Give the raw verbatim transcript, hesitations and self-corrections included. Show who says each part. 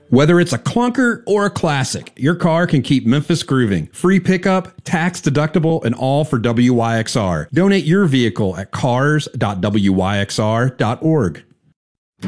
Speaker 1: Whether it's a clunker or a classic, your car can keep Memphis grooving. Free pickup, tax deductible, and all for W Y X R. Donate your vehicle at cars dot w y x r dot org.